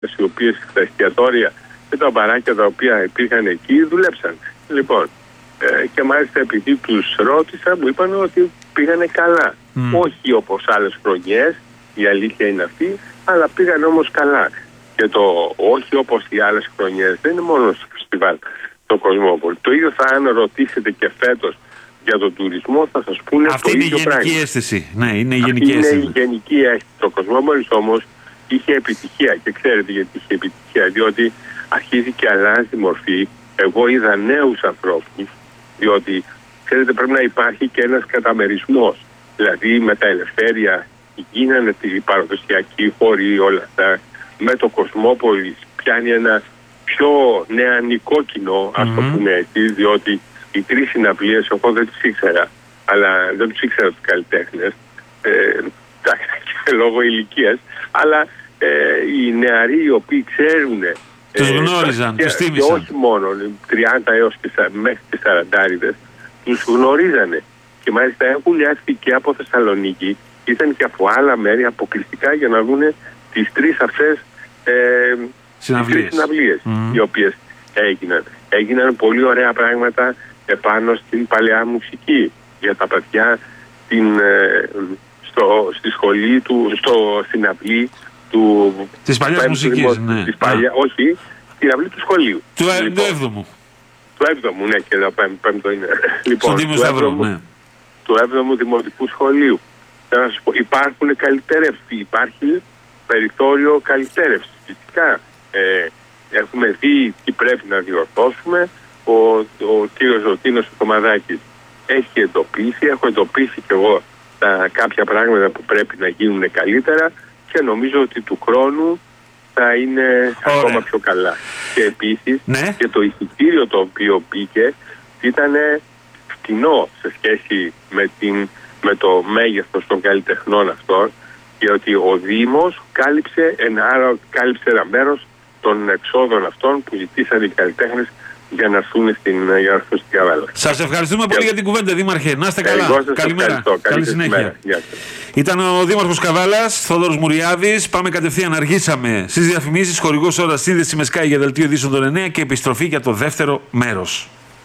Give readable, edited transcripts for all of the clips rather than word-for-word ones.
οι οποίες στα εστιατόρια και τα μπαράκια τα οποία υπήρχαν εκεί δουλέψαν. Λοιπόν, και μάλιστα επειδή τους ρώτησα, μου είπαν ότι πήγανε καλά. Όχι όπως άλλες χρονιές, η αλήθεια είναι αυτή, αλλά πήγαν όμως καλά. Και το όχι όπως οι άλλες χρονιές δεν είναι μόνο στο φεστιβάλ το Κοσμόπολη. Το ίδιο θα αν ρωτήσετε και φέτος για τον τουρισμό, θα σας πούνε αυτή το ίδιο πράγμα. Αυτή είναι η γενική αίσθηση. Ναι, είναι η γενική αίσθηση. Είναι η γενική αίσθηση. Το Κοσμόπολης όμως είχε επιτυχία και ξέρετε γιατί είχε επιτυχία. Διότι αρχίζει και αλλάζει μορφή. Εγώ είδα νέους ανθρώπους, διότι ξέρετε πρέπει να υπάρχει και ένας καταμερισμός. Δηλαδή με τα Ελευθέρια γίνανε τη παραδοσιακή χώροι όλα αυτά. Με το Κοσμόπολης πιάνει ένα πιο νεανικό κοινό, ας το πούμε έτσι, διότι οι τρεις συναυλίες εγώ δεν τις ήξερα, αλλά δεν τους ήξερα τους καλλιτέχνες, και λόγω ηλικίας, αλλά οι νεαροί οι οποίοι ξέρουν τους γνώριζαν, τους τίμησαν. Και όχι μόνο 30 έως και μέχρι και 40, τους γνωρίζανε. Και μάλιστα έχουν έρθει και από Θεσσαλονίκη, ήταν και από άλλα μέρη αποκλειστικά για να δουν τις τρεις αυτές συναυλίες οι οποίες έγιναν. Έγιναν πολύ ωραία πράγματα επάνω στην παλαιά μουσική για τα παιδιά στη σχολή του, στην αυλή του της παλιάς μουσικής, ναι. Όχι, στην αυλή του σχολείου. Του 7ου. Του 7ου, ναι, και το 5ο είναι. Λοιπόν, του 7ου Δημοτικού Σχολείου. Θα σας πω, υπάρχουν καλυτέρευση, υπάρχει περιθώριο καλυτέρευσης. Φυσικά έχουμε δει τι πρέπει να διορθώσουμε. Ο κύριος Ζωτίνος ο Κομαδάκης έχει εντοπίσει, έχω εντοπίσει και εγώ κάποια πράγματα που πρέπει να γίνουν καλύτερα και νομίζω ότι του χρόνου θα είναι ακόμα πιο καλά. Και επίσης και το εισιτήριο το οποίο μπήκε ήταν φτηνό σε σχέση με το μέγεθος των καλλιτεχνών αυτών, και ότι ο Δήμος κάλυψε ένα μέρος των εξόδων αυτών που ζητήσαν οι καλλιτέχνες για να έρθουν στην Καβάλα. Σας ευχαριστούμε πολύ για την κουβέντα, Δήμαρχε. Να είστε καλά. Καλημέρα. Καλή συνέχεια. Ήταν ο Δήμαρχος Καβάλας, Θόδωρος Μουριάδης. Πάμε κατευθείαν. Αργήσαμε στις διαφημίσεις. Χορηγός ώρα σύνδεση με Sky για δελτίο ειδήσεων των 9 και επιστροφή για το δεύτερο μέρος.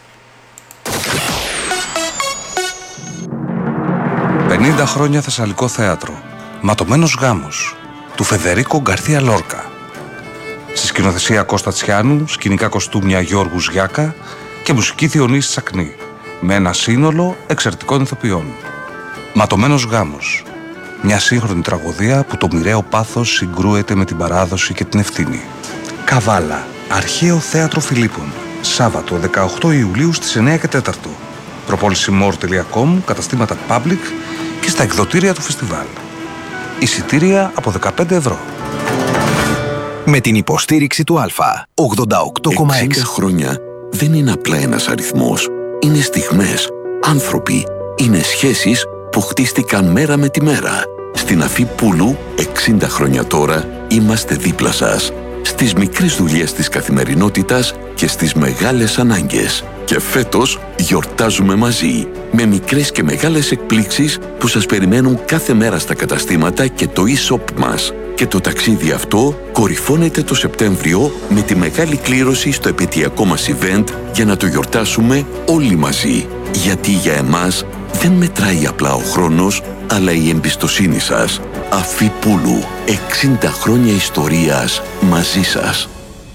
50 χρόνια Θεσσαλικό θέατρο. Ματωμένος γάμος του Φεδερίκο Γκαρθία Λόρκα. Στη σκηνοθεσία Κώστα Τσιάνου, σκηνικά κοστούμια Γιώργου Γιάκα και μουσική Διονύση Σακνή, με ένα σύνολο εξαιρετικών ηθοποιών. Ματωμένος γάμος. Μια σύγχρονη τραγωδία που το μοιραίο πάθος συγκρούεται με την παράδοση και την ευθύνη. Καβάλα, Αρχαίο Θέατρο Φιλίππων. Σάββατο 18 Ιουλίου στις 9 και 4. Προπόληση more.com, καταστήματα public και στα εκδοτήρια του φεστιβάλ. Εισιτήρια από 15 ευρώ. Με την υποστήριξη του Α, 88,6. 60 χρόνια δεν είναι απλά ένας αριθμός. Είναι στιγμές, άνθρωποι, είναι σχέσεις που χτίστηκαν μέρα με τη μέρα. Στην Αφή Πούλου, 60 χρόνια τώρα, είμαστε δίπλα σας. Στις μικρές δουλειές της καθημερινότητας και στις μεγάλες ανάγκες. Και φέτος γιορτάζουμε μαζί, με μικρές και μεγάλες εκπλήξεις που σας περιμένουν κάθε μέρα στα καταστήματα και το e-shop μας. Και το ταξίδι αυτό κορυφώνεται το Σεπτέμβριο με τη μεγάλη κλήρωση στο επαιτειακό μας event για να το γιορτάσουμε όλοι μαζί. Γιατί για εμάς δεν μετράει απλά ο χρόνος, αλλά η εμπιστοσύνη σας. Αφή Πούλου, 60 χρόνια ιστορίας μαζί σας.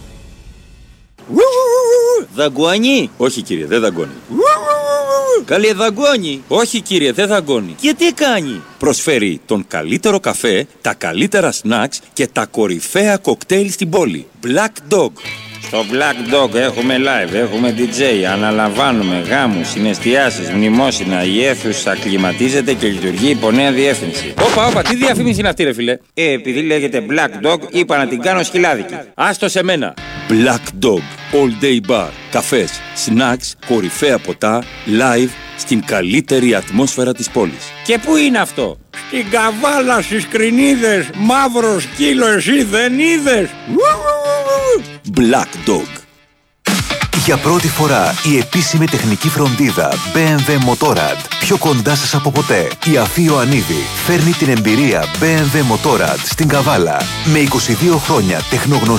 Δαγκώνει? Όχι κύριε, δεν δαγκώνει. Καλέ δαγκώνει? Όχι κύριε, δεν δαγκώνει. Και τι κάνει? Προσφέρει τον καλύτερο καφέ, τα καλύτερα snacks και τα κορυφαία κοκτέιλ στην πόλη. Black Dog. Στο Black Dog έχουμε live, έχουμε DJ, αναλαμβάνουμε γάμους, συναισθιάσεις, μνημόσυνα, η αίθουσα κλιματίζεται και λειτουργεί υπό νέα διεύθυνση. Όπα, τι διαφήμιση είναι αυτή ρε φίλε? Επειδή λέγεται Black Dog, είπα να την κάνω σκυλάδικη. Άστο σε μένα. Black Dog, all day bar, καφές, snacks, κορυφαία ποτά, live, στην καλύτερη ατμόσφαιρα της πόλης. Και πού είναι αυτό? Στην Καβάλα, στις Κρινίδες, μαύρο σκύλο εσύ δεν είδες? Black Dog. Για πρώτη φορά η επίσημη τεχνική φροντίδα BMW Motorrad πιο κοντά σας από ποτέ. Η Αφή Ιωαννίδη φέρνει την εμπειρία BMW Motorrad στην Καβάλα με 22 χρόνια τεχνογνωσία